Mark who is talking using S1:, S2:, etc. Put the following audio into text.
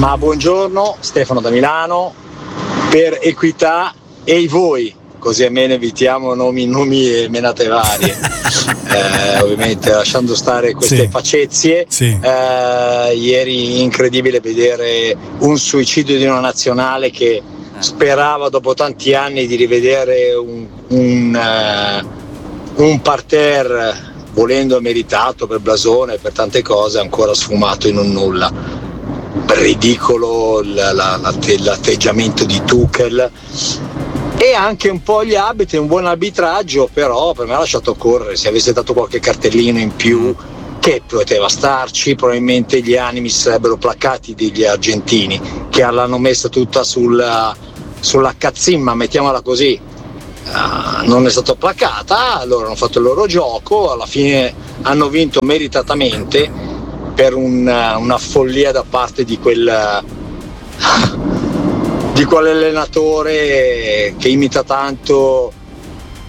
S1: Ma buongiorno, Stefano da Milano. Per equità e voi, così almeno evitiamo nomi e menate varie. Ovviamente lasciando stare queste facezie. Ieri incredibile vedere un suicidio di una nazionale che sperava dopo tanti anni di rivedere un parterre, volendo meritato per blasone e per tante cose, ancora sfumato in un nulla. Ridicolo l'atteggiamento di Tuchel e anche un po' gli arbitri, un buon arbitraggio, però per me ha lasciato correre. Se avesse dato qualche cartellino in più, che poteva starci, probabilmente gli animi sarebbero placati degli argentini, che l'hanno messa tutta sulla cazzimma, mettiamola così. Non è stata placata, loro hanno fatto il loro gioco, alla fine hanno vinto meritatamente per una follia da parte di quell'allenatore che imita tanto